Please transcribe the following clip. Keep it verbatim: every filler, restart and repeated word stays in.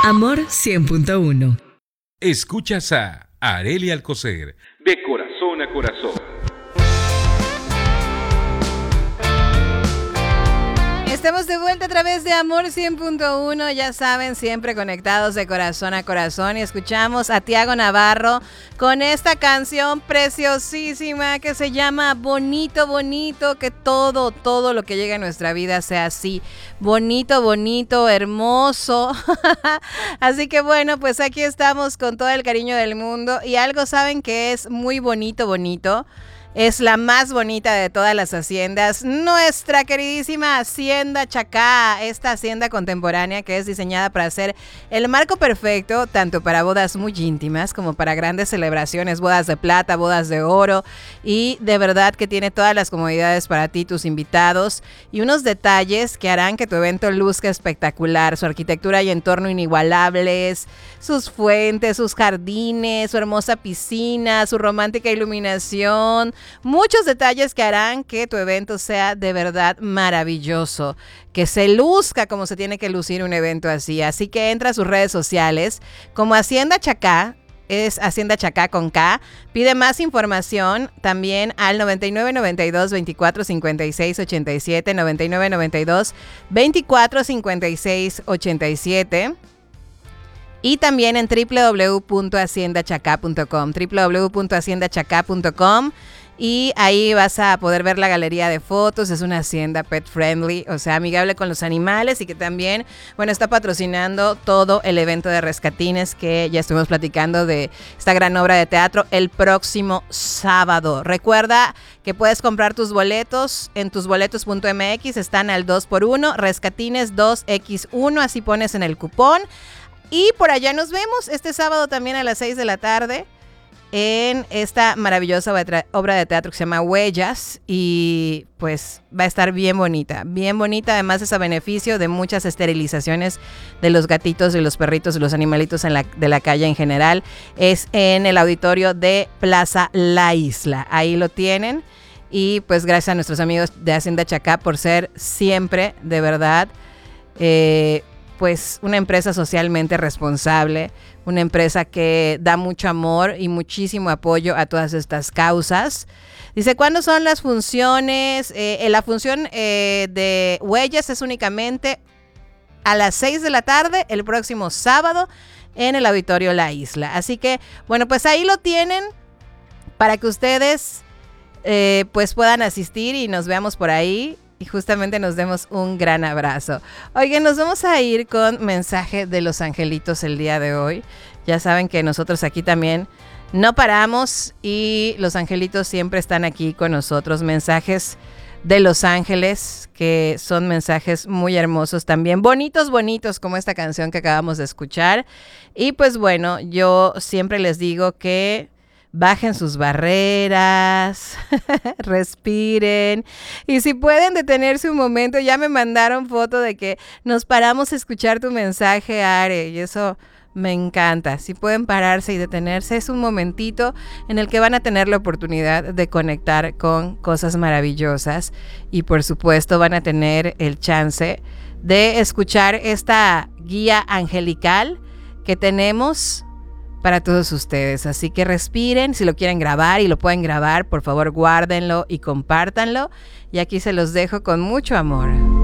Amor cien punto uno. Escuchas a Arely Alcocer, de corazón a corazón. Estamos de vuelta a través de Amor cien punto uno, ya saben, siempre conectados de corazón a corazón, y escuchamos a Tiago Navarro con esta canción preciosísima que se llama Bonito, Bonito, que todo, todo lo que llega a nuestra vida sea así, bonito, bonito, hermoso. Así que bueno, pues aquí estamos con todo el cariño del mundo, y algo saben que es muy bonito, bonito. Es la más bonita de todas las haciendas, nuestra queridísima Hacienda Chacá, esta hacienda contemporánea que es diseñada para ser el marco perfecto tanto para bodas muy íntimas como para grandes celebraciones, bodas de plata, bodas de oro, y de verdad que tiene todas las comodidades para ti, tus invitados, y unos detalles que harán que tu evento luzca espectacular, su arquitectura y entorno inigualables, sus fuentes, sus jardines, su hermosa piscina, su romántica iluminación. Muchos detalles que harán que tu evento sea de verdad maravilloso, que se luzca como se tiene que lucir un evento así. Así que entra a sus redes sociales como Hacienda Chacá, es Hacienda Chacá con K. Pide más información también al noventa y nueve, noventa y dos, veinticuatro, cincuenta y seis, ochenta y siete, noventa y nueve, noventa y dos, veinticuatro, cincuenta y seis, ochenta y siete. Y también en doble u doble u doble u punto hacienda chacá punto com, doble u doble u doble u punto hacienda chacá punto com, y ahí vas a poder ver la galería de fotos. Es una hacienda pet friendly, o sea, amigable con los animales, y que también, bueno, está patrocinando todo el evento de Rescatines que ya estuvimos platicando de esta gran obra de teatro el próximo sábado. Recuerda que puedes comprar tus boletos en tusboletos punto m x, están al dos por uno, Rescatines dos equis uno, así pones en el cupón. Y por allá nos vemos este sábado también a las seis de la tarde en esta maravillosa obra de teatro que se llama Huellas, y pues va a estar bien bonita, bien bonita. Además es a beneficio de muchas esterilizaciones de los gatitos y los perritos y los animalitos en la, de la calle en general. Es en el auditorio de Plaza La Isla, ahí lo tienen. Y pues gracias a nuestros amigos de Hacienda Chacá por ser siempre, de verdad, eh, pues una empresa socialmente responsable, una empresa que da mucho amor y muchísimo apoyo a todas estas causas. Dice, ¿cuándo son las funciones? Eh, la función eh, de Huellas es únicamente a las seis de la tarde el próximo sábado en el Auditorio La Isla. Así que, bueno, pues ahí lo tienen para que ustedes eh, pues puedan asistir y nos veamos por ahí. Y justamente nos demos un gran abrazo. Oigan, nos vamos a ir con mensaje de los angelitos el día de hoy. Ya saben que nosotros aquí también no paramos y los angelitos siempre están aquí con nosotros. Mensajes de los ángeles, que son mensajes muy hermosos también. Bonitos, bonitos, como esta canción que acabamos de escuchar. Y pues bueno, yo siempre les digo que bajen sus barreras, respiren, y si pueden detenerse un momento. Ya me mandaron foto de que nos paramos a escuchar tu mensaje, Are, y eso me encanta. Si pueden pararse y detenerse, es un momentito en el que van a tener la oportunidad de conectar con cosas maravillosas, y por supuesto van a tener el chance de escuchar esta guía angelical que tenemos para todos ustedes. Así que respiren, si lo quieren grabar y lo pueden grabar, por favor guárdenlo y compártanlo, y aquí se los dejo con mucho amor.